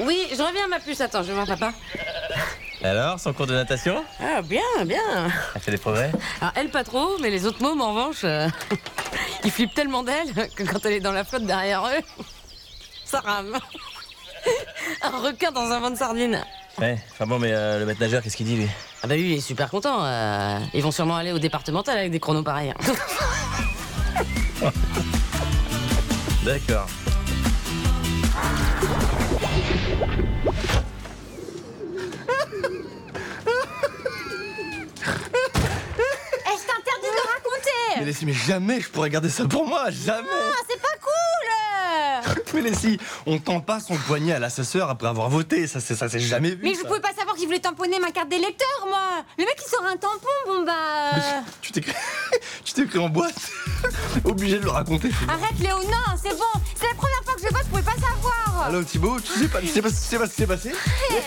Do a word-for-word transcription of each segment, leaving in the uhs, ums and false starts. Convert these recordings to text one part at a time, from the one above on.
Oui, je reviens ma puce, attends, je vais voir papa. Alors, son cours de natation? Ah, bien, bien. Elle fait des progrès? Alors, elle pas trop, mais les autres mômes, en revanche, euh, ils flippent tellement d'elle que quand elle est dans la flotte derrière eux, ça rame. Un requin dans un vent de sardines. Ouais, enfin bon, mais euh, le maître nageur, qu'est-ce qu'il dit, lui? Ah bah lui, il est super content. euh, Ils vont sûrement aller au départemental avec des chronos pareils. D'accord. Est-ce t'interdit de raconter? Mais Leslie, mais jamais je pourrais garder ça pour moi, jamais. Ah, c'est pas cool. Mais Leslie, on tend pas son poignet à l'assesseur après avoir voté, ça c'est ça c'est jamais vu. Mais je ça. pouvais pas savoir qu'il voulait tamponner ma carte d'électeur, moi. Le mec, il sort un tampon, bon bah... Mais euh, tu t'es tu t'es pris en boîte. Obligé de le raconter. Arrête, Léo, non, c'est bon. C'est la première fois que je le vois, je pouvais pas savoir. Allô Thibaut, tu sais pas, tu sais pas, tu sais pas ce qui s'est passé?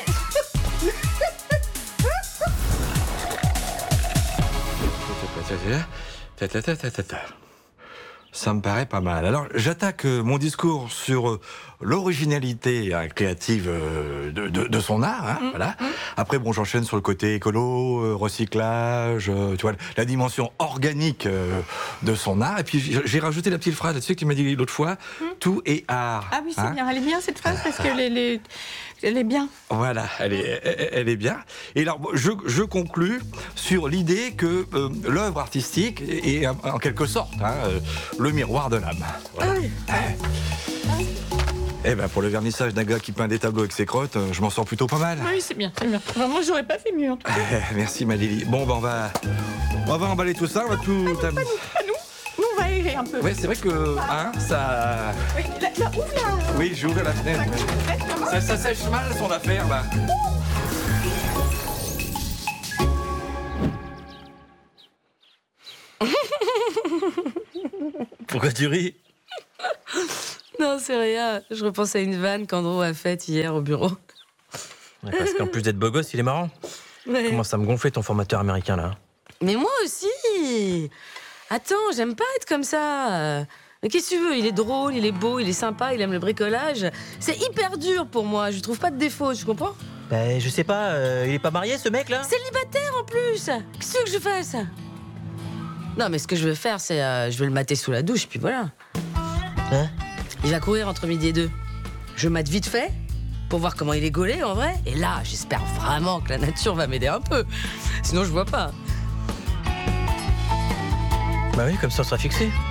Ça me paraît pas mal. Alors, j'attaque euh, mon discours sur euh, l'originalité euh, créative euh, de, de, de son art. Hein, mmh, voilà. Mmh. Après, bon, j'enchaîne sur le côté écolo, euh, recyclage, euh, tu vois, la dimension organique euh, de son art. Et puis, j'ai rajouté la petite phrase là-dessus que tu m'as dit l'autre fois. Mmh. Tout est art. Ah oui, c'est hein bien. Elle est bien cette phrase parce qu'elle est, elle est bien. Voilà, elle est, elle, elle est bien. Et alors, je, je conclus sur l'idée que euh, l'œuvre artistique est, est en quelque sorte hein, euh, le miroir de l'âme. Voilà. Ah oui. Ah. Eh ben, pour le vernissage d'un gars qui peint des tableaux avec ses crottes, euh, je m'en sors plutôt pas mal. Oui, c'est bien, c'est bien. Enfin, moi, j'aurais pas fait mieux en tout cas. Eh, merci, ma Lily. Bon, ben, on va, on va emballer tout ça, on va tout. Ah, pas nous, pas nous. Nous, on va aérer un peu. Oui, c'est vrai que, hein, ça. Oui, là, là, ouvre là. Oui, j'ai ouvert la fenêtre. Ça, ça sèche mal son affaire, là. Pourquoi tu ris? Non, c'est rien. Je repense à une vanne qu'Andro a faite hier au bureau. Ouais, parce qu'en plus d'être beau gosse, il est marrant. Ouais. Comment ça me gonflait ton formateur américain, là? Mais moi aussi. Attends, j'aime pas être comme ça. Mais qu'est-ce que tu veux? Il est drôle, il est beau, il est sympa, il aime le bricolage. C'est hyper dur pour moi. Je trouve pas de défaut, tu comprends? Ben, je sais pas, euh, il est pas marié, ce mec, là? Célibataire en plus. Qu'est-ce que tu veux que je fasse? Non, mais ce que je veux faire, c'est euh, je vais le mater sous la douche, puis voilà. Hein? Il va courir entre midi et deux. Je mate vite fait pour voir comment il est gaulé en vrai. Et là, j'espère vraiment que la nature va m'aider un peu. Sinon, je vois pas. Bah oui, comme ça, on sera fixé.